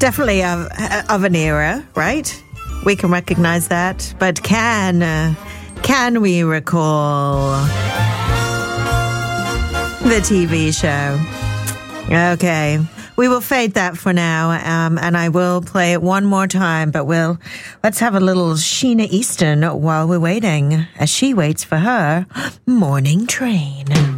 Definitely of an era, right? We can recognize that. But can we recall the TV show? Okay. We will fade that for now, and I will play it one more time, but let's have a little Sheena Easton while we're waiting, as she waits for her morning train.